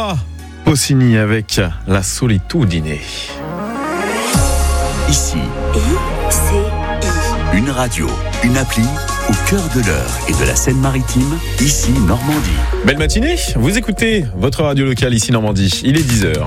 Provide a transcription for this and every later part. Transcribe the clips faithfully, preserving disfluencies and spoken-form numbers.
Laura Pausini avec La Solitudine. Ici, I C I. une radio, une appli au cœur de l'Eure et de la Seine-Maritime, ici Normandie. Belle matinée, vous écoutez votre radio locale ici Normandie, il est dix heures.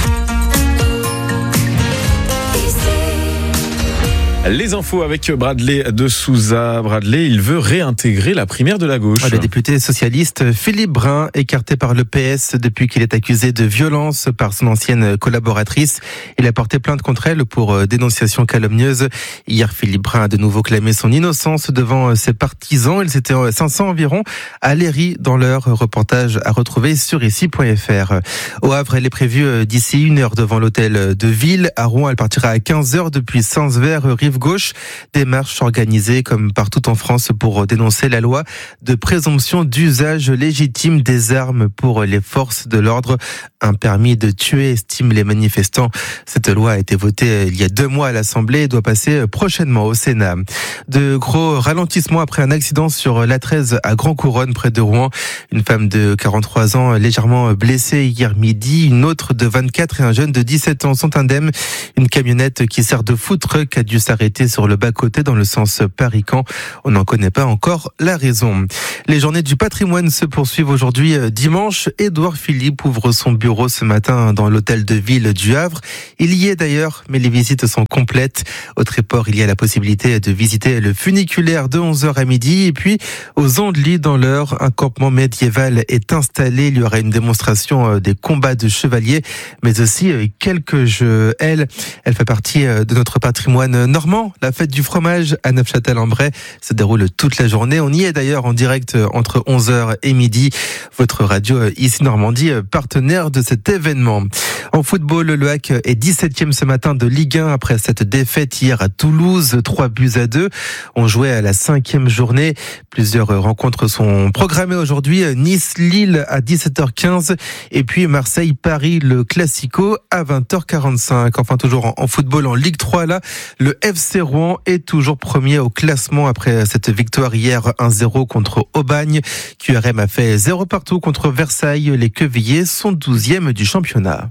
Les infos avec Bradley de Souza. Bradley, il veut réintégrer la primaire de la gauche. Le député socialiste Philippe Brun, écarté par le P S depuis qu'il est accusé de violence par son ancienne collaboratrice. Il a porté plainte contre elle pour dénonciation calomnieuse. Hier, Philippe Brun a de nouveau clamé son innocence devant ses partisans. Ils étaient cinq cents environ à Léry dans leur reportage à retrouver sur ici point f r. Au Havre, elle est prévue d'ici une heure devant l'hôtel de ville. À Rouen, elle partira à quinze heures depuis Saint-Sever, rive gauche. Des marches organisées comme partout en France pour dénoncer la loi de présomption d'usage légitime des armes pour les forces de l'ordre. Un permis de tuer, estiment les manifestants. Cette loi a été votée il y a deux mois à l'Assemblée et doit passer prochainement au Sénat. De gros ralentissements après un accident sur l'A treize à Grand Couronne près de Rouen. Une femme de quarante-trois ans légèrement blessée hier midi. Une autre de vingt-quatre et un jeune de dix-sept ans sont indemnes. Une camionnette qui sert de food truck a dû s'arrêter sur le bas-côté dans le sens Paris-Caen. On n'en connaît pas encore la raison. Les journées du patrimoine se poursuivent aujourd'hui dimanche. Édouard Philippe ouvre son bureau ce matin dans l'hôtel de ville du Havre. Il y est d'ailleurs, mais les visites sont complètes. Au Tréport, il y a la possibilité de visiter le funiculaire de onze heures à midi. Et puis, aux Andelys, dans l'Eure, un campement médiéval est installé. Il y aura une démonstration des combats de chevaliers, mais aussi quelques jeux. Elle, elle fait partie de notre patrimoine normand. La fête du fromage à Neufchâtel-en-Bray se déroule toute la journée. On y est d'ailleurs en direct entre onze heures et midi. Votre radio ici Normandie, partenaire de cet événement. En football, le H A C est dix-septième ce matin de Ligue un après cette défaite hier à Toulouse, trois buts à deux. On jouait à la cinquième journée. Plusieurs rencontres sont programmées aujourd'hui. Nice-Lille à dix-sept heures quinze et puis Marseille-Paris, le Classico à vingt heures quarante-cinq. Enfin, toujours en football en Ligue trois, là, le F C Rouen est toujours premier au classement après cette victoire hier un zéro contre Aubagne. Q R M a fait zéro partout contre Versailles. Les Quevillers sont douzième du championnat.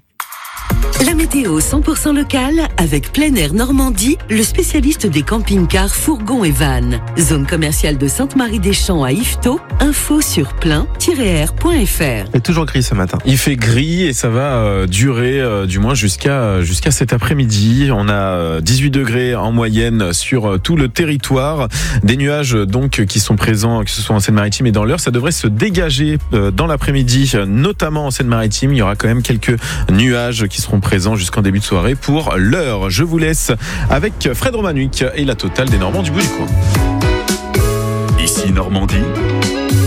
La météo cent pour cent locale avec Plein Air Normandie, le spécialiste des camping-cars, fourgons et vannes. Zone commerciale de Sainte-Marie-des-Champs à Yvetot. Info sur plein tiret air point f r. Il est toujours gris ce matin. Il fait gris et ça va euh, durer euh, du moins jusqu'à jusqu'à cet après-midi. On a euh, dix-huit degrés en moyenne sur euh, tout le territoire. Des nuages donc qui sont présents, que ce soit en Seine-Maritime et dans l'Eure. Ça devrait se dégager euh, dans l'après-midi, notamment en Seine-Maritime. Il y aura quand même quelques nuages qui seront présents jusqu'en début de soirée pour l'heure. Je vous laisse avec Fred Romanuc et la totale des Normands du bout du coin. Ici Normandie,